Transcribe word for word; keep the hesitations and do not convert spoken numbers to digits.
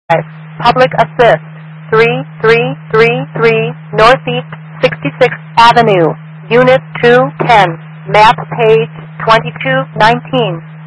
Public Assist, three three three three Northeast sixty-sixth Avenue, Unit two ten, Map Page twenty-two nineteen.